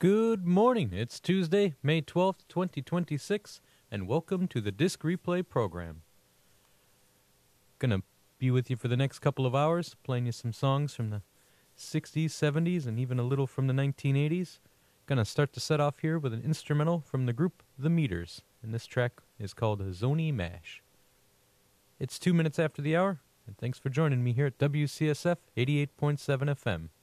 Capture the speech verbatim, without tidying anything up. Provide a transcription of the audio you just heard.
Good morning. It's Tuesday, May twelfth, twenty twenty-six, and welcome to the Disc Replay program. Gonna be with you for the next couple of hours, playing you some songs from the sixties, seventies, and even a little from the nineteen eighties. Gonna start the set off here with an instrumental from the group The Meters, and this track is called Zony Mash. It's two minutes after the hour, and thanks for joining me here at W C S F eighty-eight point seven F M.